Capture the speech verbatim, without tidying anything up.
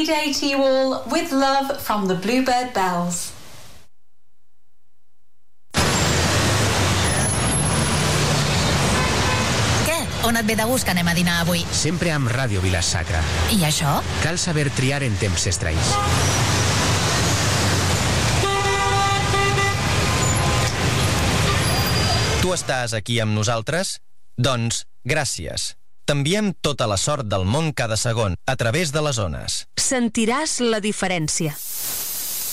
day to you all with love from the Bluebird Bells. On et ve de gust que anem a dinar avui? Sempre amb Ràdio Vila-sacra. I això? Cal saber triar en temps estralls. Tu estàs aquí amb nosaltres? Doncs, gràcies. T'enviem tota la sort del món cada segon, a través de les ones. Sentiràs la diferència.